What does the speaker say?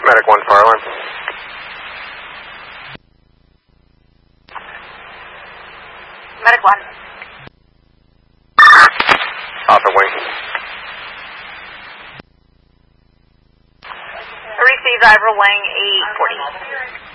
Medic 1 fire alarm. Medic 1. Alpha wing. Receive Ivor wing 840.